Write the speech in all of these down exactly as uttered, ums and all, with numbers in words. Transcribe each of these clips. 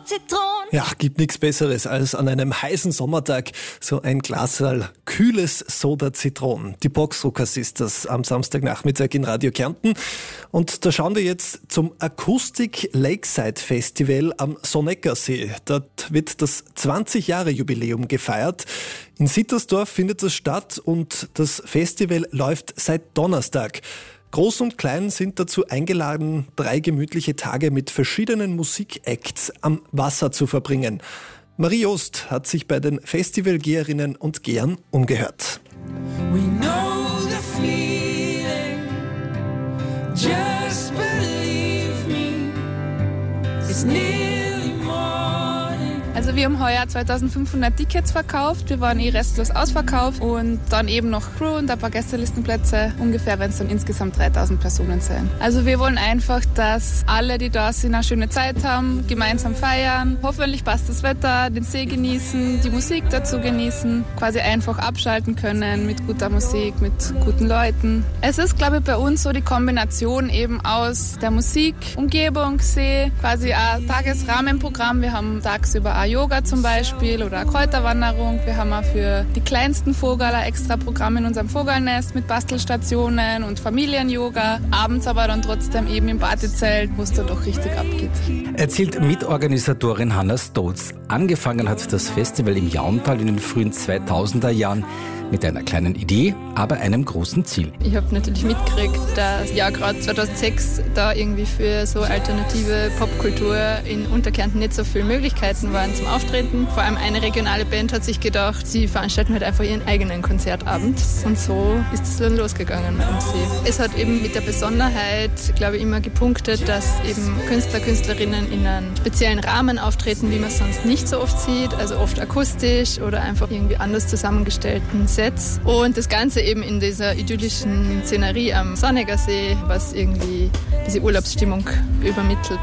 Zitronen. Ja, gibt nichts Besseres als an einem heißen Sommertag so ein Glasal kühles Soda Zitronen. Die Boxruckers ist das am Samstagnachmittag in Radio Kärnten. Und da schauen wir jetzt zum Acoustic Lakeside Festival am Sonneckersee. Dort wird das zwanzig-Jahre-Jubiläum gefeiert. In Sittersdorf findet es statt und das Festival läuft seit Donnerstag. Groß und Klein sind dazu eingeladen, drei gemütliche Tage mit verschiedenen Musikacts am Wasser zu verbringen. Marie Jost hat sich bei den Festivalgeherinnen und Gehern umgehört. We know the feeling, just believe me, it's nearly morning. Also wir haben heuer zweitausendfünfhundert Tickets verkauft, wir waren eh restlos ausverkauft und dann eben noch Crew und ein paar Gästelistenplätze. Ungefähr werden es dann insgesamt dreitausend Personen sein. Also wir wollen einfach, dass alle, die da sind, eine schöne Zeit haben, gemeinsam feiern. Hoffentlich passt das Wetter, den See genießen, die Musik dazu genießen, quasi einfach abschalten können mit guter Musik, mit guten Leuten. Es ist, glaube ich, bei uns so die Kombination eben aus der Musik, Umgebung, See, quasi ein Tagesrahmenprogramm. Wir haben tagsüber auch Yoga zum Beispiel oder eine Kräuterwanderung. Wir haben auch für die kleinsten Vogel ein extra Programm in unserem Vogelnest mit Bastelstationen und Familien-Yoga. Abends aber dann trotzdem eben im Partezelt, wo es dann doch richtig abgeht. Erzählt Mitorganisatorin Hanna Stolz. Angefangen hat das Festival im Jauntal in den frühen zweitausender Jahren mit einer kleinen Idee, aber einem großen Ziel. Ich habe natürlich mitgekriegt, dass ja gerade zweitausendsechs da irgendwie für so alternative Popkultur in Unterkärnten nicht so viele Möglichkeiten waren zum Auftreten. Vor allem eine regionale Band hat sich gedacht, sie veranstalten halt einfach ihren eigenen Konzertabend. Und so ist es dann losgegangen am See. Es hat eben mit der Besonderheit, glaube ich, immer gepunktet, dass eben Künstler, Künstlerinnen in einem speziellen Rahmen auftreten, wie man es sonst nicht so oft sieht. Also oft akustisch oder einfach irgendwie anders zusammengestellten Sets. Und das Ganze eben in dieser idyllischen Szenerie am Sonneckersee, was irgendwie diese Urlaubsstimmung übermittelt.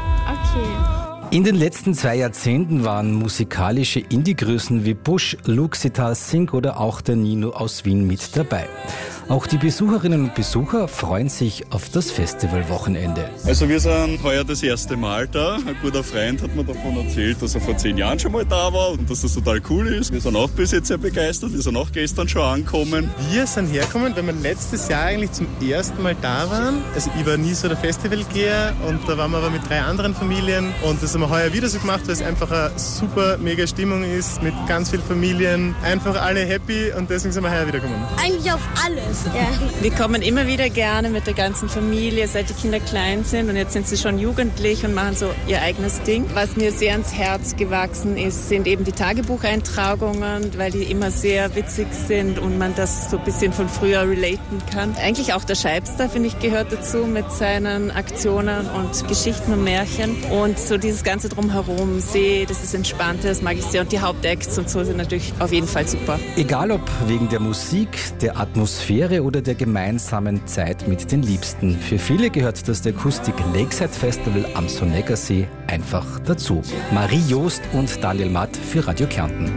Okay. In den letzten zwei Jahrzehnten waren musikalische Indie-Größen wie Bush, Luke Sitar Singh oder auch der Nino aus Wien mit dabei. Auch die Besucherinnen und Besucher freuen sich auf das Festivalwochenende. Also wir sind heuer das erste Mal da. Ein guter Freund hat mir davon erzählt, dass er vor zehn Jahren schon mal da war und dass das total cool ist. Wir sind auch bis jetzt sehr begeistert. Wir sind auch gestern schon angekommen. Wir sind hergekommen, weil wir letztes Jahr eigentlich zum ersten Mal da waren. Also ich war nie so der Festivalgeher und da waren wir aber mit drei anderen Familien und das haben wir heuer wieder so gemacht, weil es einfach eine super mega Stimmung ist mit ganz vielen Familien. Einfach alle happy und deswegen sind wir heuer wieder gekommen. Eigentlich auf alles. Ja. Wir kommen immer wieder gerne mit der ganzen Familie, seit die Kinder klein sind und jetzt sind sie schon jugendlich und machen so ihr eigenes Ding. Was mir sehr ans Herz gewachsen ist, sind eben die Tagebucheintragungen, weil die immer sehr witzig sind und man das so ein bisschen von früher relaten kann. Eigentlich auch der Scheibster, finde ich, gehört dazu mit seinen Aktionen und Geschichten und Märchen und so dieses ganze Drumherum, See, das ist entspannter, das mag ich sehr und die Hauptacts und so sind natürlich auf jeden Fall super. Egal ob wegen der Musik, der Atmosphäre oder der gemeinsamen Zeit mit den Liebsten. Für viele gehört das Acoustic Lakeside Festival am Sonneckersee einfach dazu. Marie Jost und Daniel Matt für Radio Kärnten.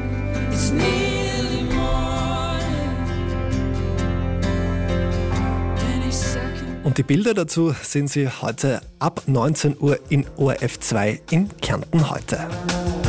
Und die Bilder dazu sehen Sie heute ab neunzehn Uhr in O R F zwei in Kärnten heute.